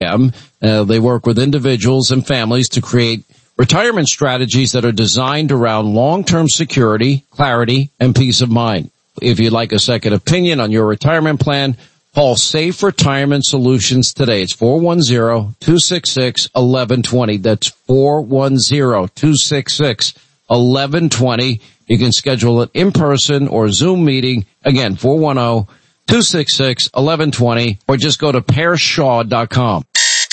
them. They work with individuals and families to create retirement strategies that are designed around long-term security, clarity, and peace of mind. If you'd like a second opinion on your retirement plan, call Safe Retirement Solutions today. It's 410-266-1120. That's 410-266-1120. You can schedule it in person or Zoom meeting. Again, 410-266-1120, or just go to PearShaw.com.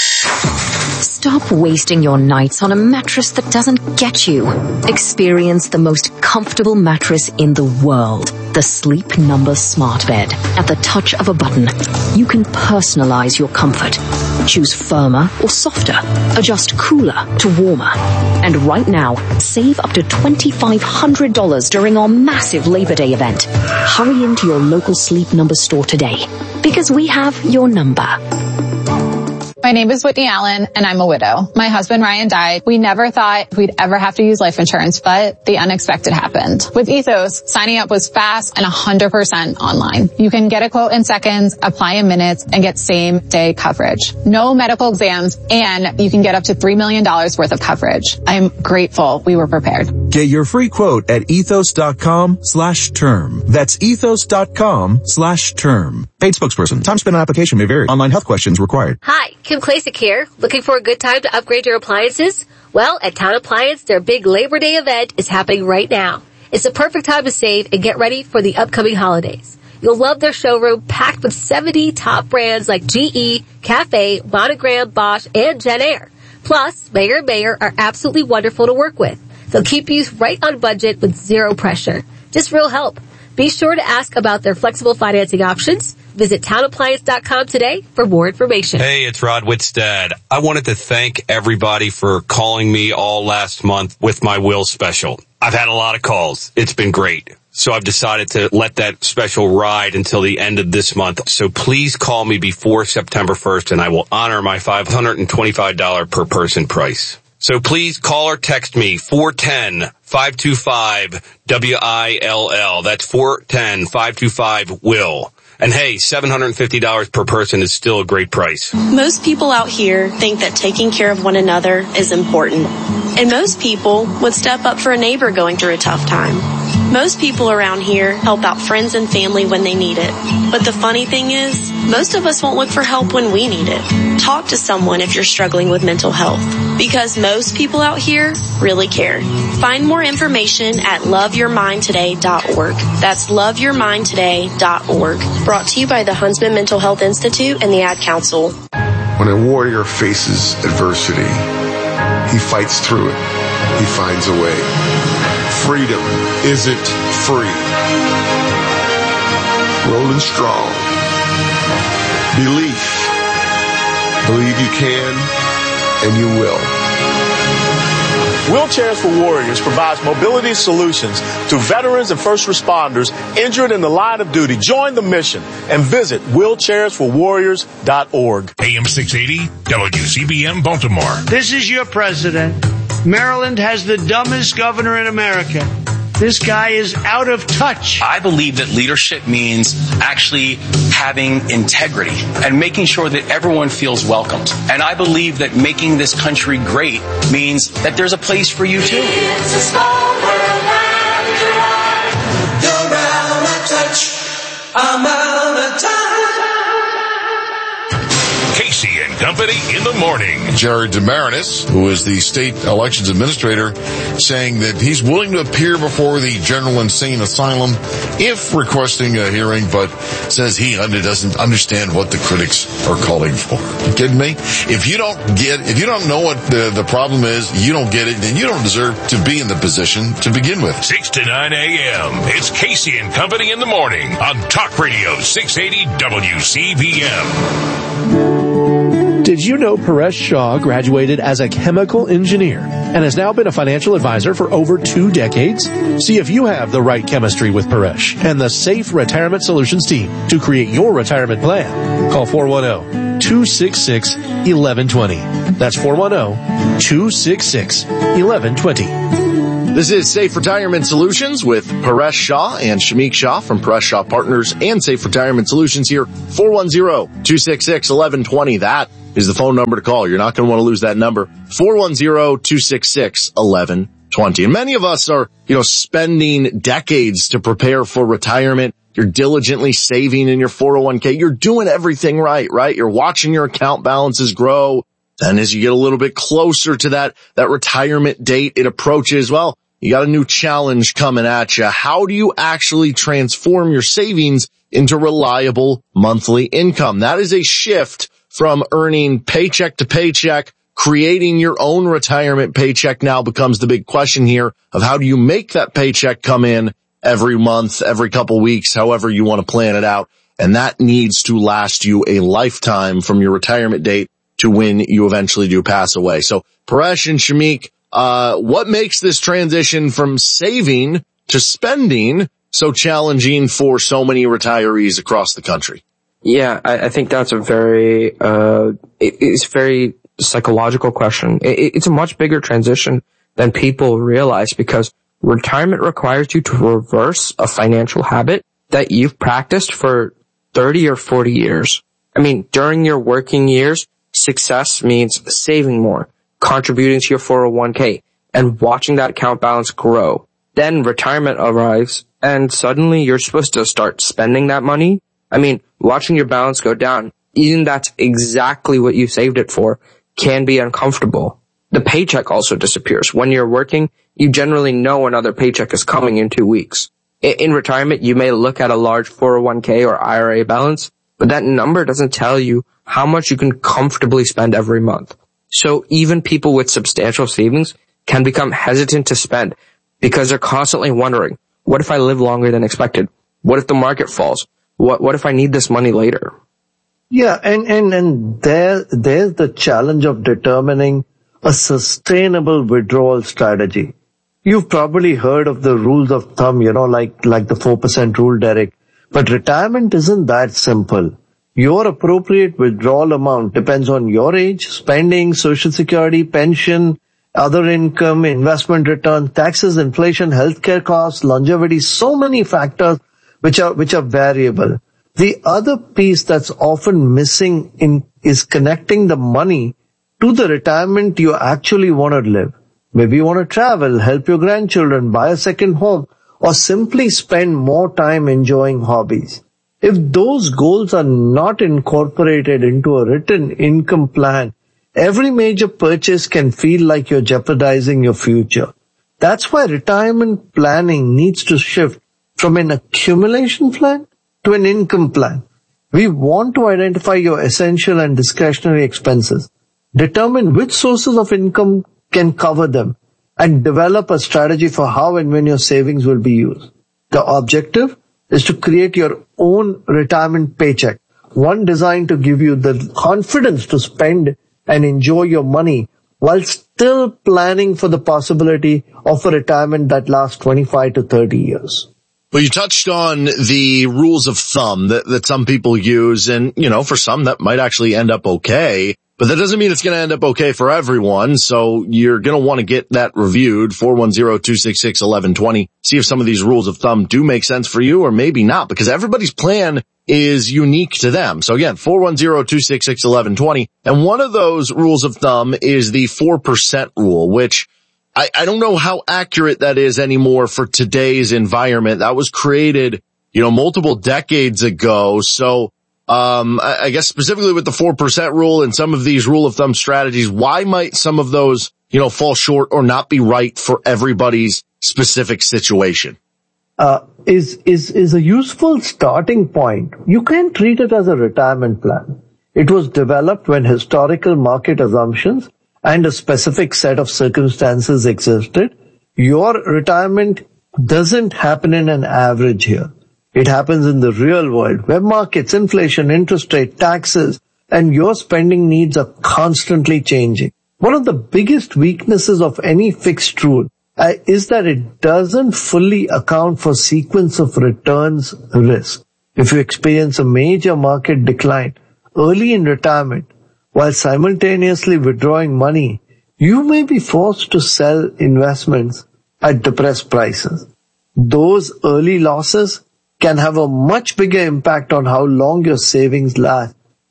Stop wasting your nights on a mattress that doesn't get you. Experience the most comfortable mattress in the world. The Sleep Number Smart Bed. At the touch of a button, you can personalize your comfort. Choose firmer or softer. Adjust cooler to warmer. And right now, save up to $2,500 during our massive Labor Day event. Hurry into your local Sleep Number store today, because we have your number. My name is Whitney Allen, and I'm a widow. My husband, Ryan, died. We never thought we'd ever have to use life insurance, but the unexpected happened. With Ethos, signing up was fast and 100% online. You can get a quote in seconds, apply in minutes, and get same-day coverage. No medical exams, and you can get up to $3 million worth of coverage. I'm grateful we were prepared. Get your free quote at ethos.com/term. That's ethos.com/term. Paid spokesperson. Time spent on application may vary. Online health questions required. Hi, Kim Klasick here. Looking for a good time to upgrade your appliances? Well, at Town Appliance, their big Labor Day event is happening right now. It's the perfect time to save and get ready for the upcoming holidays. You'll love their showroom packed with 70 top brands like GE, Cafe, Monogram, Bosch, and Genair. Plus, Mayer & Mayer are absolutely wonderful to work with. They'll keep you right on budget with zero pressure. Just real help. Be sure to ask about their flexible financing options. Visit townappliance.com today for more information. Hey, it's Rod Whitstad. I wanted to thank everybody for calling me all last month with my will special. I've had a lot of calls. It's been great. So I've decided to let that special ride until the end of this month. So please call me before September 1st and I will honor my $525 per person price. So please call or text me 410-525-WILL. That's 410-525-WILL. And hey, $750 per person is still a great price. Most people out here think that taking care of one another is important. And most people would step up for a neighbor going through a tough time. Most people around here help out friends and family when they need it. But the funny thing is, most of us won't look for help when we need it. Talk to someone if you're struggling with mental health, because most people out here really care. Find more information at loveyourmindtoday.org. That's loveyourmindtoday.org. Brought to you by the Huntsman Mental Health Institute and the Ad Council. When a warrior faces adversity, he fights through it. He finds a way. Freedom isn't free. Rolling strong. Belief. Believe you can and you will. Wheelchairs for Warriors provides mobility solutions to veterans and first responders injured in the line of duty. Join the mission and visit wheelchairsforwarriors.org. AM 680, WCBM Baltimore. This is your president. Maryland has the dumbest governor in America. This guy is out of touch. I believe that leadership means actually having integrity and making sure that everyone feels welcomed. And I believe that making this country great means that there's a place for you too. It's a small world, you're out of touch. I'm out of touch. Casey and Company in the morning. Jared Demarinis, who is the state elections administrator, saying that he's willing to appear before the General Insane Asylum if requesting a hearing, but says he doesn't understand what the critics are calling for. You kidding me? If you don't know what the problem is, you don't get it, then you don't deserve to be in the position to begin with. 6 to 9 a.m. It's Casey and Company in the morning on Talk Radio 680 WCBM. Did you know Paresh Shah graduated as a chemical engineer and has now been a financial advisor for over 2 decades? See if you have the right chemistry with Paresh and the Safe Retirement Solutions team to create your retirement plan. Call 410-266-1120. That's 410-266-1120. This is Safe Retirement Solutions with Paresh Shah and Shamik Shah from Paresh Shah Partners and Safe Retirement Solutions here. 410-266-1120. That is the phone number to call. You're not going to want to lose that number. 410-266-1120. And many of us are, spending decades to prepare for retirement. You're diligently saving in your 401k. You're doing everything right? You're watching your account balances grow. Then as you get a little bit closer to that retirement date, it approaches, well, you got a new challenge coming at you. How do you actually transform your savings into reliable monthly income? That is a shift from earning paycheck to paycheck. Creating your own retirement paycheck now becomes the big question here of how do you make that paycheck come in every month, every couple weeks, however you want to plan it out. And that needs to last you a lifetime from your retirement date to when you eventually do pass away. So Paresh and Shamik, what makes this transition from saving to spending so challenging for so many retirees across the country? Yeah, I think that's a very psychological question. It's a much bigger transition than people realize because retirement requires you to reverse a financial habit that you've practiced for 30 or 40 years. I mean, during your working years, success means saving more, contributing to your 401k, and watching that account balance grow. Then retirement arrives, and suddenly you're supposed to start spending that money. I mean, watching your balance go down, even that's exactly what you saved it for, can be uncomfortable. The paycheck also disappears. When you're working, you generally know another paycheck is coming in 2 weeks. In retirement, you may look at a large 401k or IRA balance, but that number doesn't tell you how much you can comfortably spend every month. So even people with substantial savings can become hesitant to spend because they're constantly wondering, what if I live longer than expected? What if the market falls? What if I need this money later? Yeah, and there's the challenge of determining a sustainable withdrawal strategy. You've probably heard of the rules of thumb, like the 4% rule, Derek. But retirement isn't that simple. Your appropriate withdrawal amount depends on your age, spending, social security, pension, other income, investment return, taxes, inflation, healthcare costs, longevity, so many factors which are variable. The other piece that's often missing is connecting the money to the retirement you actually want to live. Maybe you want to travel, help your grandchildren, buy a second home, or simply spend more time enjoying hobbies. If those goals are not incorporated into a written income plan, every major purchase can feel like you're jeopardizing your future. That's why retirement planning needs to shift from an accumulation plan to an income plan. We want to identify your essential and discretionary expenses, determine which sources of income can cover them, and develop a strategy for how and when your savings will be used. The objective is to create your own retirement paycheck, one designed to give you the confidence to spend and enjoy your money while still planning for the possibility of a retirement that lasts 25 to 30 years. Well, you touched on the rules of thumb that some people use, and, for some that might actually end up okay. But that doesn't mean it's going to end up okay for everyone, so you're going to want to get that reviewed, 410-266-1120. See if some of these rules of thumb do make sense for you or maybe not, because everybody's plan is unique to them. So again, 410-266-1120. And one of those rules of thumb is the 4% rule, which I don't know how accurate that is anymore for today's environment. That was created, multiple decades ago. So I guess specifically with the 4% rule and some of these rule of thumb strategies, why might some of those, fall short or not be right for everybody's specific situation? Is a useful starting point. You can treat it as a retirement plan. It was developed when historical market assumptions and a specific set of circumstances existed. Your retirement doesn't happen in an average year. It happens in the real world, where markets, inflation, interest rate, taxes, and your spending needs are constantly changing. One of the biggest weaknesses of any fixed rule is that it doesn't fully account for sequence of returns risk. If you experience a major market decline early in retirement while simultaneously withdrawing money, you may be forced to sell investments at depressed prices. Those early losses can have a much bigger impact on how long your savings last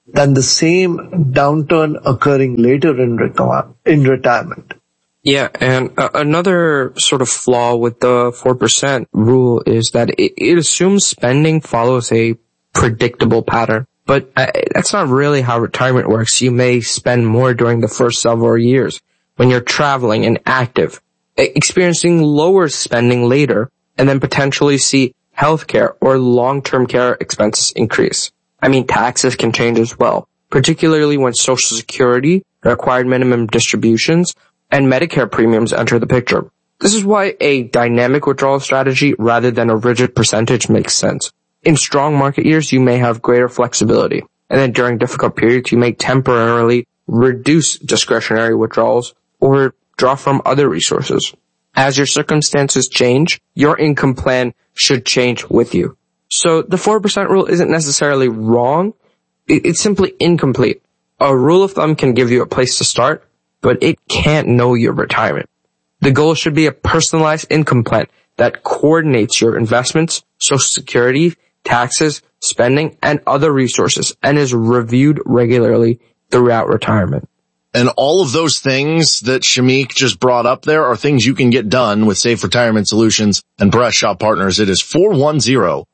than the same downturn occurring later in retirement. Yeah, and another sort of flaw with the 4% rule is that it assumes spending follows a predictable pattern. But that's not really how retirement works. You may spend more during the first several years when you're traveling and active, experiencing lower spending later, and then potentially see healthcare or long-term care expenses increase. I mean, taxes can change as well, particularly when Social Security, required minimum distributions, and Medicare premiums enter the picture. This is why a dynamic withdrawal strategy rather than a rigid percentage makes sense. In strong market years, you may have greater flexibility, and then during difficult periods, you may temporarily reduce discretionary withdrawals or draw from other resources. As your circumstances change, your income plan should change with you. So the 4% rule isn't necessarily wrong. It's simply incomplete. A rule of thumb can give you a place to start, but it can't know your retirement. The goal should be a personalized income plan that coordinates your investments, Social Security, taxes, spending, and other resources, and is reviewed regularly throughout retirement. And all of those things that Shamik just brought up there are things you can get done with Safe Retirement Solutions and Paresh Shah Partners. It is 410-266-1120.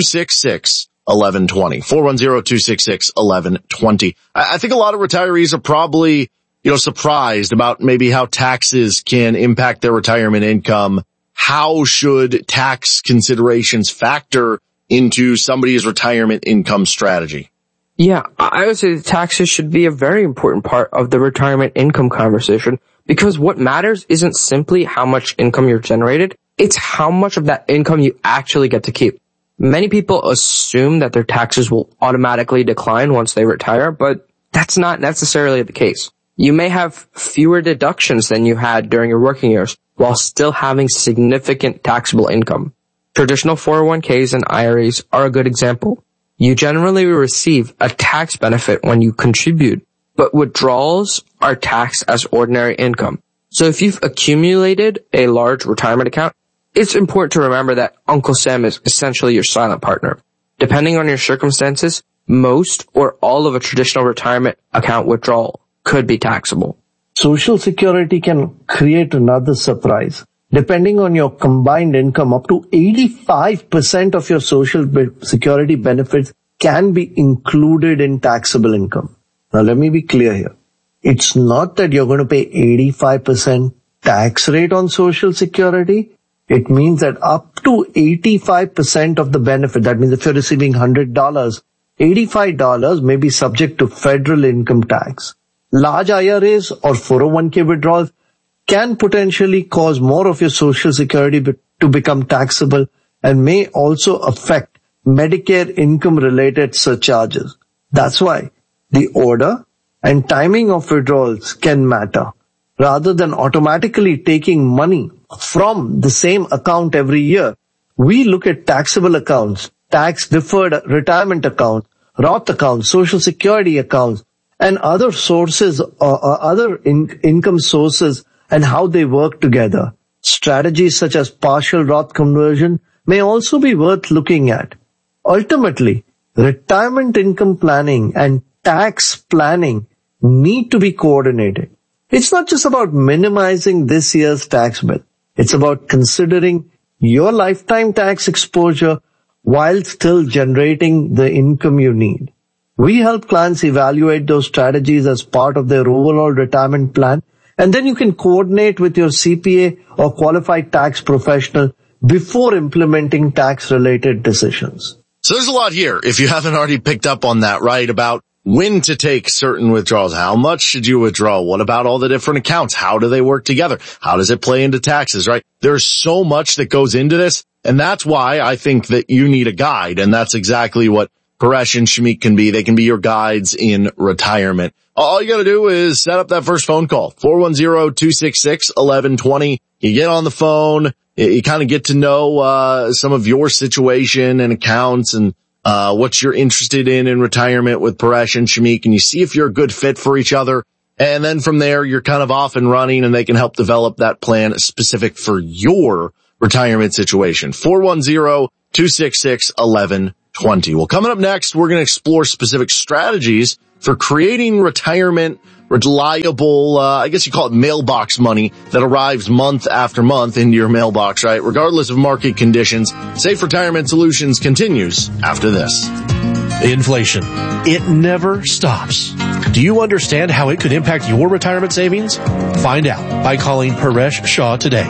410-266-1120. I think a lot of retirees are probably, surprised about maybe how taxes can impact their retirement income. How should tax considerations factor into somebody's retirement income strategy? Yeah, I would say the taxes should be a very important part of the retirement income conversation, because what matters isn't simply how much income you're generated, it's how much of that income you actually get to keep. Many people assume that their taxes will automatically decline once they retire, but that's not necessarily the case. You may have fewer deductions than you had during your working years while still having significant taxable income. Traditional 401ks and IRAs are a good example. You generally receive a tax benefit when you contribute, but withdrawals are taxed as ordinary income. So if you've accumulated a large retirement account, it's important to remember that Uncle Sam is essentially your silent partner. Depending on your circumstances, most or all of a traditional retirement account withdrawal could be taxable. Social Security can create another surprise. Depending on your combined income, up to 85% of your Social Security benefits can be included in taxable income. Now, let me be clear here. It's not that you're going to pay 85% tax rate on Social Security. It means that up to 85% of the benefit, that means if you're receiving $100, $85 may be subject to federal income tax. Large IRAs or 401k withdrawals can potentially cause more of your Social Security to become taxable and may also affect Medicare income-related surcharges. That's why the order and timing of withdrawals can matter. Rather than automatically taking money from the same account every year, we look at taxable accounts, tax-deferred retirement accounts, Roth accounts, Social Security accounts, and other sources or other income sources and how they work together. Strategies such as partial Roth conversion may also be worth looking at. Ultimately, retirement income planning and tax planning need to be coordinated. It's not just about minimizing this year's tax bill. It's about considering your lifetime tax exposure while still generating the income you need. We help clients evaluate those strategies as part of their overall retirement plan, and then you can coordinate with your CPA or qualified tax professional before implementing tax-related decisions. So there's a lot here, if you haven't already picked up on that, right, about when to take certain withdrawals. How much should you withdraw? What about all the different accounts? How do they work together? How does it play into taxes, right? There's so much that goes into this, and that's why I think that you need a guide, and that's exactly what Paresh and Shamik can be. They can be your guides in retirement. All you gotta do is set up that first phone call, 410-266-1120. You get on the phone, you kind of get to know some of your situation and accounts and what you're interested in retirement with Paresh and Shamik, and you see if you're a good fit for each other. And then from there, you're kind of off and running, and they can help develop that plan specific for your retirement situation. 410-266-1120. Well, coming up next, we're going to explore specific strategies for creating retirement reliable, I guess you call it mailbox money that arrives month after month into your mailbox, right? Regardless of market conditions, Safe Retirement Solutions continues after this. Inflation. It never stops. Do you understand how it could impact your retirement savings? Find out by calling Paresh Shah today.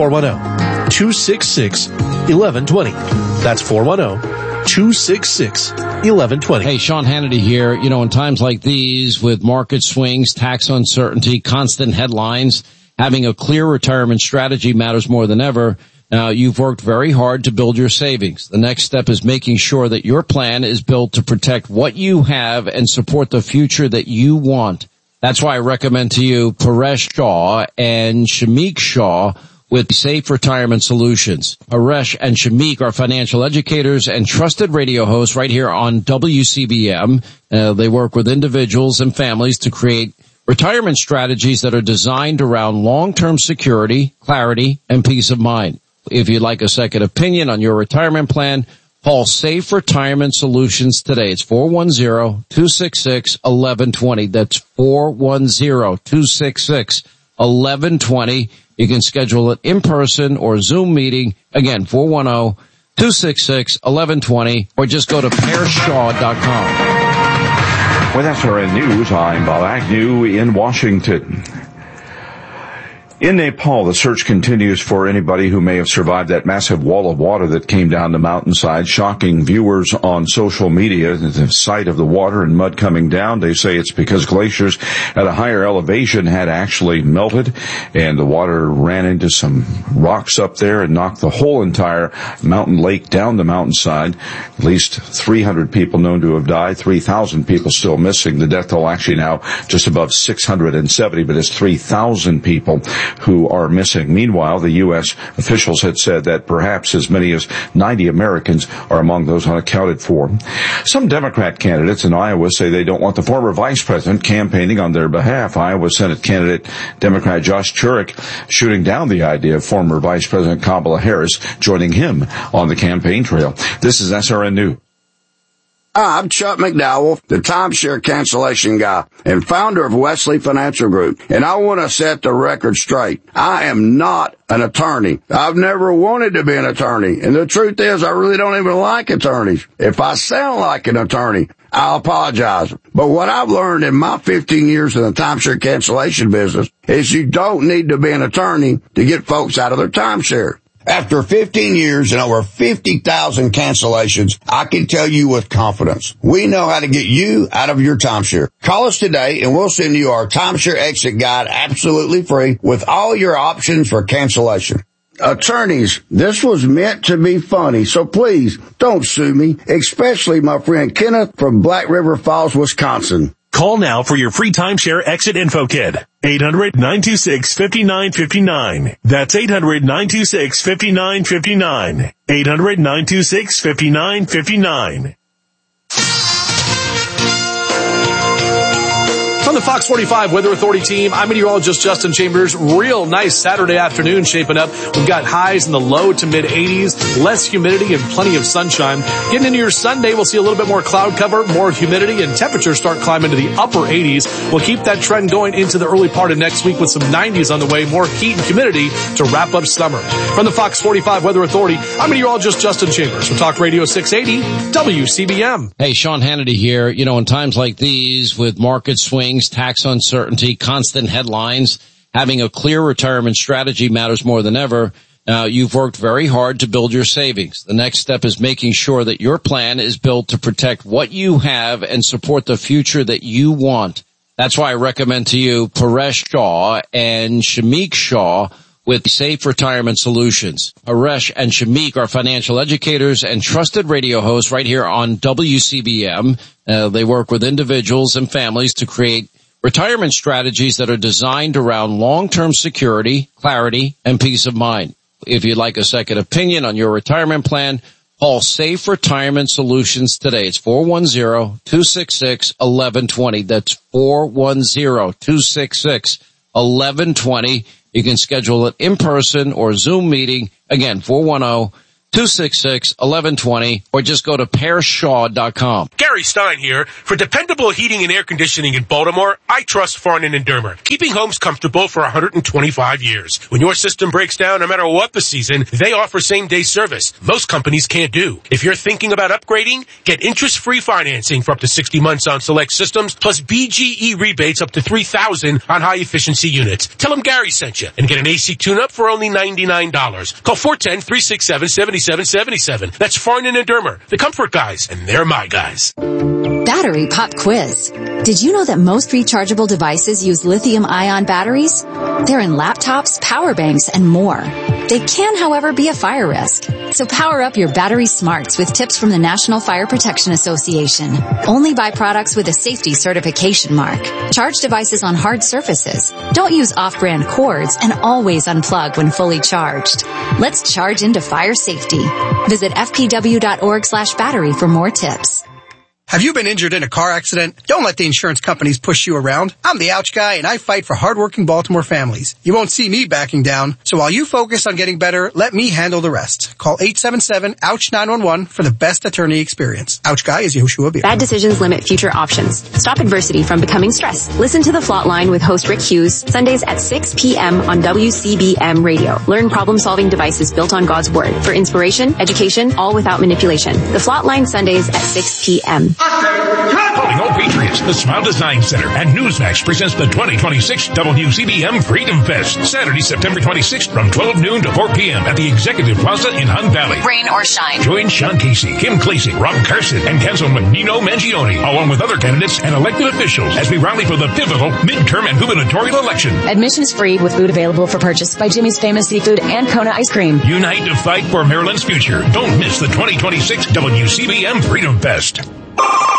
410-266-1120. That's 410-266-1120. Hey, Sean Hannity here. You know, in times like these, with market swings, tax uncertainty, constant headlines, having a clear retirement strategy matters more than ever. Now, you've worked very hard to build your savings. The next step is making sure that your plan is built to protect what you have and support the future that you want. That's why I recommend to you Paresh Shah and Shamik Shah with Safe Retirement Solutions. Paresh and Shamik are financial educators and trusted radio hosts right here on WCBM. They work with individuals and families to create retirement strategies that are designed around long-term security, clarity, and peace of mind. If you'd like a second opinion on your retirement plan, call Safe Retirement Solutions today. It's 410-266-1120. That's 410-266-1120. You can schedule it in person or Zoom meeting. Again, 410-266-1120, or just go to PareShaw.com. With SRN News, I'm Bob Agnew in Washington. In Nepal, the search continues for anybody who may have survived that massive wall of water that came down the mountainside, shocking viewers on social media. The sight of the water and mud coming down, they say it's because glaciers at a higher elevation had actually melted, and the water ran into some rocks up there and knocked the whole entire mountain lake down the mountainside. At least 300 people known to have died, 3,000 people still missing. The death toll actually now just above 670, but it's 3,000 people who are missing. Meanwhile, the U.S. officials had said that perhaps as many as 90 Americans are among those unaccounted for. Some Democrat candidates in Iowa say they don't want the former vice president campaigning on their behalf. Iowa Senate candidate Democrat Josh Churich shooting down the idea of former Vice President Kamala Harris joining him on the campaign trail. This is SRN News. Hi, I'm Chuck McDowell, the timeshare cancellation guy and founder of Wesley Financial Group, and I want to set the record straight. I am not an attorney. I've never wanted to be an attorney, and the truth is I really don't even like attorneys. If I sound like an attorney, I'll apologize. But what I've learned in my 15 years in the timeshare cancellation business is you don't need to be an attorney to get folks out of their timeshare. After 15 years and over 50,000 cancellations, I can tell you with confidence, we know how to get you out of your timeshare. Call us today and we'll send you our timeshare exit guide absolutely free with all your options for cancellation. Attorneys, this was meant to be funny, so please don't sue me, especially my friend Kenneth from Black River Falls, Wisconsin. Call now for your free timeshare exit info kit. 800-926-5959. That's 800-926-5959. 800-926-5959. From the Fox 45 Weather Authority team, I'm meteorologist Justin Chambers. Real nice Saturday afternoon shaping up. We've got highs in the low to mid 80s, less humidity and plenty of sunshine. Getting into your Sunday, we'll see a little bit more cloud cover, more humidity, and temperatures start climbing to the upper 80s. We'll keep that trend going into the early part of next week with some 90s on the way, more heat and humidity to wrap up summer. From the Fox 45 Weather Authority, I'm meteorologist Justin Chambers from Talk Radio 680 WCBM. Hey, Sean Hannity here. You know, in times like these with market swings, tax uncertainty, constant headlines, having a clear retirement strategy matters more than ever. Now, you've worked very hard to build your savings. The next step is making sure that your plan is built to protect what you have and support the future that you want. That's why I recommend to you Paresh Shah and Shamik Shah with Safe Retirement Solutions. Paresh and Shamik are financial educators and trusted radio hosts right here on WCBM. They work with individuals and families to create retirement strategies that are designed around long-term security, clarity, and peace of mind. If you'd like a second opinion on your retirement plan, call Safe Retirement Solutions today. It's 410-266-1120. That's 410-266-1120. You can schedule it in person or Zoom meeting. Again, 410 266-1120, or just go to pearshaw.com. Gary Stein here. For dependable heating and air conditioning in Baltimore, I trust Farnan and Dermer, keeping homes comfortable for 125 years. When your system breaks down, no matter what the season, they offer same-day service. Most companies can't do. If you're thinking about upgrading, get interest-free financing for up to 60 months on select systems, plus BGE rebates up to $3,000 on high-efficiency units. Tell them Gary sent you and get an AC tune-up for only $99. Call 410-367-7777. That's Farnan and Dermer, the comfort guys, and they're my guys. Battery pop quiz. Did you know that most rechargeable devices use lithium-ion batteries? They're in laptops, power banks, and more. They can, however, be a fire risk. So power up your battery smarts with tips from the National Fire Protection Association. Only buy products with a safety certification mark. Charge devices on hard surfaces. Don't use off-brand cords, and always unplug when fully charged. Let's charge into fire safety. Visit fpw.org/battery for more tips. Have you been injured in a car accident? Don't let the insurance companies push you around. I'm the Ouch Guy, and I fight for hardworking Baltimore families. You won't see me backing down. So while you focus on getting better, let me handle the rest. Call 877-OUCH-911 for the best attorney experience. Ouch Guy is Yehoshua Beer. Bad decisions limit future options. Stop adversity from becoming stress. Listen to The Flot Line with host Rick Hughes, Sundays at 6 p.m. on WCBM Radio. Learn problem-solving devices built on God's Word for inspiration, education, all without manipulation. The Flot Line Sundays at 6 p.m. Calling all Patriots, the Smile Design Center and Newsmax presents the 2026 WCBM Freedom Fest, Saturday, September 26th from 12 noon to 4 p.m. at the Executive Plaza in Hunt Valley. Rain or shine. Join Sean Casey, Kim Clasey, Rob Carson, and Councilman Nino Mangione, along with other candidates and elected officials as we rally for the pivotal midterm and gubernatorial election. Admission is free with food available for purchase by Jimmy's Famous Seafood and Kona Ice Cream. Unite to fight for Maryland's future. Don't miss the 2026 WCBM Freedom Fest.